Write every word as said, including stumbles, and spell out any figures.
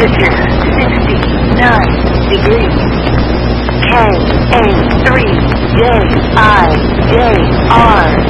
Temperature sixty-nine degrees. K A three J I J R